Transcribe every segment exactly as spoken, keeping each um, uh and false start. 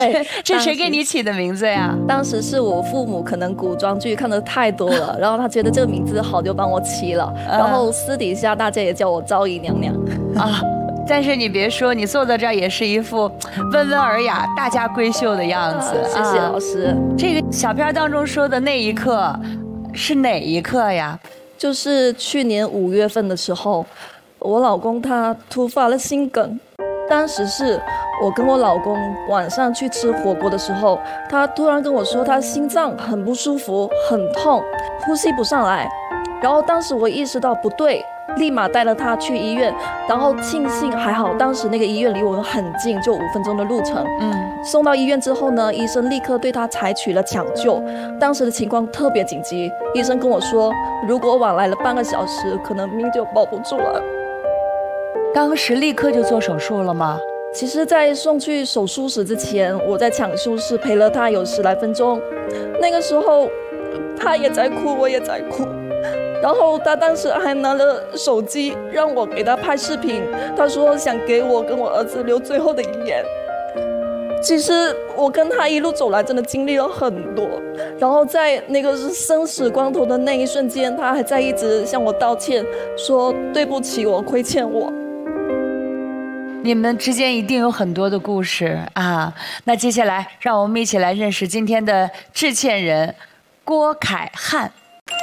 这谁给你起的名字呀？ 当时是我父母可能古装剧看的太多了，然后他觉得这个名字好就帮我起了，然后私底下大家也叫我昭仪娘娘啊。但是你别说，你坐在这儿也是一副温文尔雅、大家闺秀的样子。 啊、谢谢老师、啊。 这个小片当中说的那一刻是哪一刻呀？ 就是去年五月份的时候，我老公他突发了心梗。当时是我跟我老公晚上去吃火锅的时候，他突然跟我说他心脏很不舒服，很痛，呼吸不上来。然后当时我意识到不对，立马带了他去医院，然后庆幸还好当时那个医院离我们很近，就五分钟的路程。嗯，送到医院之后呢，医生立刻对他采取了抢救。当时的情况特别紧急，医生跟我说，如果晚来了半个小时，可能命就保不住了。 当时立刻就做手术了吗？ 其实在送去手术室之前，我在抢救室陪了他有十来分钟。那个时候他也在哭，我也在哭，然后他当时还拿了手机让我给他拍视频，他说想给我跟我儿子留最后的遗言。其实我跟他一路走来真的经历了很多，然后在那个生死关头的那一瞬间，他还在一直向我道歉，说对不起，我亏欠我。 你们之间一定有很多的故事啊！那接下来让我们一起来认识今天的致歉人郭凯汉。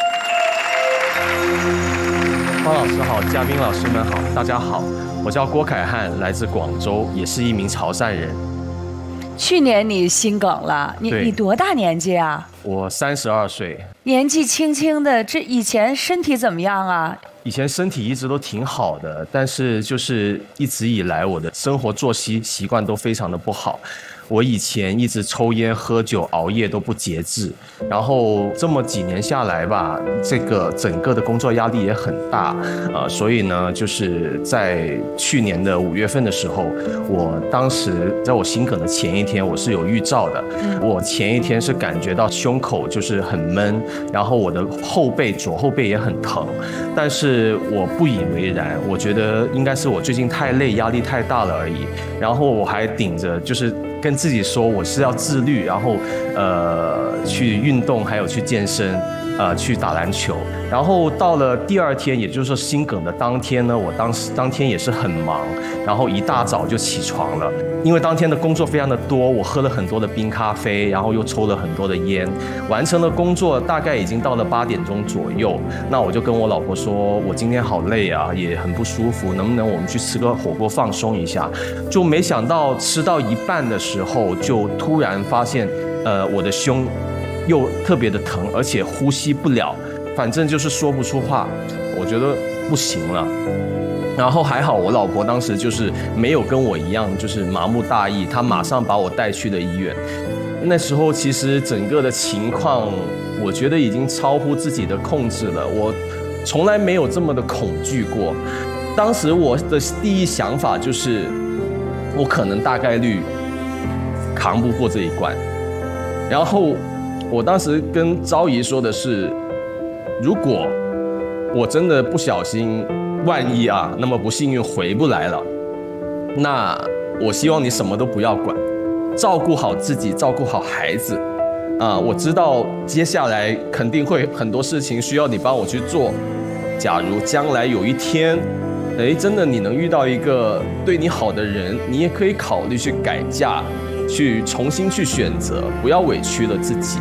方老师好，嘉宾老师们好，大家好，我叫郭凯汉，来自广州，也是一名潮汕人。 去年你心梗了，你你多大年纪啊？ 我三十二岁。 年纪轻轻的，这以前身体怎么样啊？ 以前身体一直都挺好的，但是就是一直以来我的生活作息习惯都非常的不好。我以前一直抽烟喝酒熬夜都不节制，然后这么几年下来吧，这个整个的工作压力也很大，呃，所以呢，就是在去年的五月份的时候，我当时在我心梗的前一天，我是有预兆的。我前一天是感觉到胸口就是很闷，然后我的后背左后背也很疼，但是我不以为然，我觉得应该是我最近太累，压力太大了而已。然后我还顶着就是跟自己说我是要自律，然后呃去运动，还有去健身，呃去打篮球。然后到了第二天，也就是说心梗的当天呢，我当时当天也是很忙，然后一大早就起床了，因为当天的工作非常的多，我喝了很多的冰咖啡，然后又抽了很多的烟，完成了工作大概已经到了八点钟左右。那我就跟我老婆说，我今天好累啊，也很不舒服，能不能我们去吃个火锅放松一下？就没想到吃到一半的时候，就突然发现，呃，我的胸又特别的疼，而且呼吸不了。反正就是说不出话，我觉得不行了。然后还好我老婆当时就是没有跟我一样就是麻木大意，她马上把我带去了医院。那时候其实整个的情况我觉得已经超乎自己的控制了，我从来没有这么的恐惧过。当时我的第一想法就是我可能大概率扛不过这一关。然后我当时跟昭仪说的是，如果我真的不小心万一啊那么不幸运回不来了，那我希望你什么都不要管，照顾好自己，照顾好孩子啊！我知道接下来肯定会很多事情需要你帮我去做，假如将来有一天哎，真的你能遇到一个对你好的人，你也可以考虑去改嫁，去重新去选择，不要委屈了自己。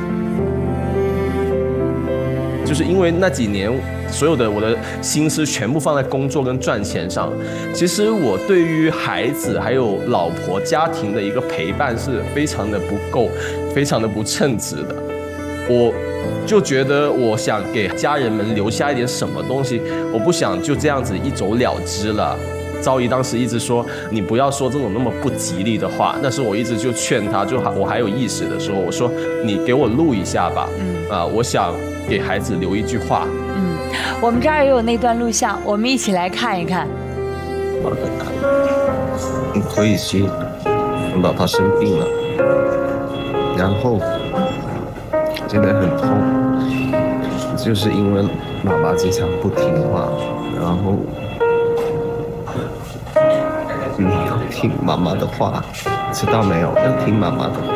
就是因为那几年所有的我的心思全部放在工作跟赚钱上，其实我对于孩子还有老婆家庭的一个陪伴是非常的不够，非常的不称职的。我就觉得我想给家人们留下一点什么东西，我不想就这样子一走了之了。昭仪当时一直说你不要说这种那么不吉利的话，但是我一直就劝他，就我还有意识的时候，我说你给我录一下吧，嗯啊、呃，我想给孩子留一句话。 嗯，我们这儿也有那段录像，我们一起来看一看。 你可以去，你爸爸生病了，然后现在很痛，就是因为爸爸经常不听话，然后没有听妈妈的话， 知道没有？要听妈妈的。